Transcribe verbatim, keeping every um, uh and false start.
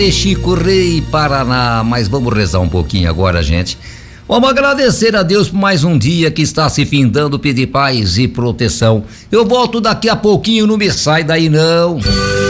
Chico Rei, Paraná, mas vamos rezar um pouquinho agora, gente. Vamos agradecer a Deus por mais um dia que está se findando, pedir paz e proteção. Eu volto daqui a pouquinho, não me sai daí não.